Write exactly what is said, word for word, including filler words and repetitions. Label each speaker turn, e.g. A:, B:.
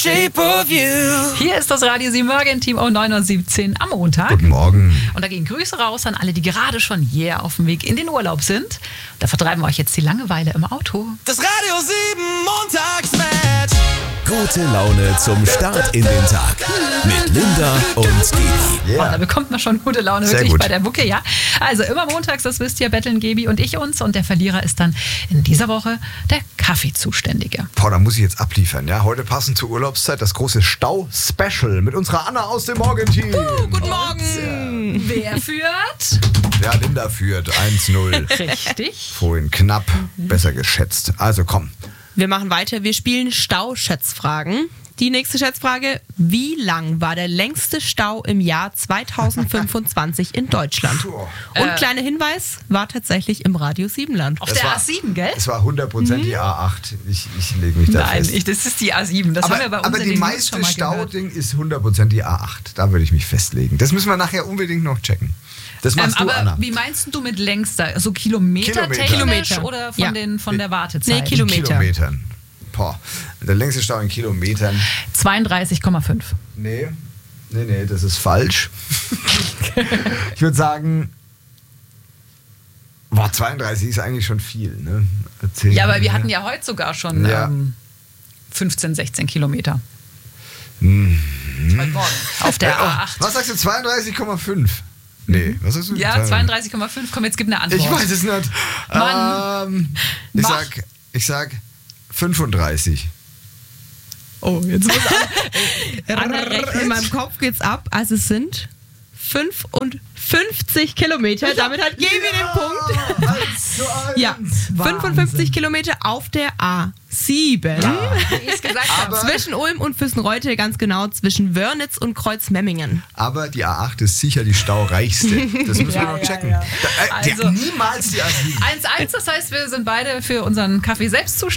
A: shape of you.
B: Hier ist das Radio sieben Morgen-Team um neun Uhr siebzehn am Montag.
C: Guten Morgen.
B: Und da gehen Grüße raus an alle, die gerade schon yeah auf dem Weg in den Urlaub sind. Da vertreiben wir euch jetzt die Langeweile im Auto.
A: Das Radio sieben Montagsmatch.
D: Gute Laune zum Start in den Tag mit Linda und Gaby.
B: Oh, da bekommt man schon gute Laune,
C: Sehr
B: wirklich
C: gut.
B: bei der Mucke, ja. Also immer montags, das wisst ihr, betteln Gaby und ich uns. Und der Verlierer ist dann in dieser Woche der Kaffeezuständige.
C: Boah, da muss ich jetzt abliefern, ja. Heute passend zur Urlaubszeit das große Stau-Special mit unserer Anna aus dem Morgenteam.
B: Uh, guten Morgen. Wer führt?
C: Ja, Linda führt eins null.
B: Richtig.
C: Vorhin knapp, besser geschätzt. Also komm.
E: Wir machen weiter. Wir spielen Stau-Schätzfragen. Die nächste Schätzfrage: Wie lang war der längste Stau im Jahr zweitausendfünfundzwanzig in Deutschland?
C: Puh.
E: Und
B: Äh.
E: kleiner Hinweis, war tatsächlich im Radio Siebenland.
B: Auf
C: Das
B: der
C: war-
B: A sieben, gell?
C: Es war hundert Prozent die A acht. Ich, ich lege mich da
B: Nein,
C: fest.
B: ich, das ist die A sieben. Das
C: aber
B: haben wir bei uns
C: aber
B: in
C: die
B: den News
C: meiste
B: schon mal gehört.
C: Stauding ist hundert Prozent die A acht. Da würde ich mich festlegen. Das müssen wir nachher unbedingt noch checken. Das
B: Ähm,
C: machst du,
B: aber
C: Anna.
B: wie meinst du mit längster? So Kilometer,
C: Kilometer.
B: technisch
E: Kilometer.
B: oder von,
E: Ja.
B: den, von der Wartezeit?
E: Nee, Kilometer.
C: Kilometern. Boah, der längste Stau in Kilometern.
B: zweiunddreißig Komma fünf.
C: Nee, nee, nee, das ist falsch. Ich würde sagen, boah, zweiunddreißig ist eigentlich schon viel, ne? Erzähl
B: Ja, aber wir
C: mir.
B: hatten ja heute sogar schon
C: Ja.
B: ähm, fünfzehn, sechzehn Kilometer.
C: Mhm.
B: Heute Morgen. Auf der
C: Oh,
B: A acht.
C: was sagst du, zweiunddreißig Komma fünf? Nee, was sagst du?
B: Ja, zweiunddreißig Komma fünf. Komm, jetzt gib eine Antwort.
C: Ich weiß es nicht.
B: Mann.
C: Ähm, ich,
B: Mach.
C: sag, ich sag fünfunddreißig.
B: Oh, jetzt muss
E: Anna rechnet, in meinem Kopf geht's ab. Also es sind fünfundfünfzig Kilometer. Damit hat Gaby den Punkt.
C: eins zu eins.
E: Ja, fünfundfünfzig Kilometer auf der A sieben.
B: wie ich es gesagt habe.
C: Aber-
E: Zwischen Ulm und Füssenreute, ganz genau zwischen Wörnitz und Kreuzmemmingen.
C: Aber die A acht ist sicher die staureichste. Das müssen wir
B: Ja,
C: noch
B: ja,
C: checken.
B: ja.
C: Da, äh,
B: Also-
C: die, niemals die A sieben.
B: eins eins, das heißt, wir sind beide für unseren Kaffee selbst zuständig.